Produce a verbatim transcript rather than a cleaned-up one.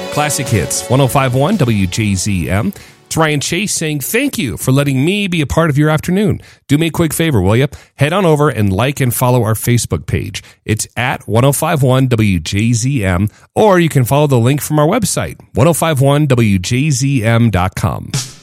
Classic Hits, one oh five point one W J Z M. It's Ryan Chase saying thank you for letting me be a part of your afternoon. Do me a quick favor, will you? Head on over and like and follow our Facebook page. It's at ten fifty-one W J Z M, or you can follow the link from our website, ten fifty-one W J Z M dot com.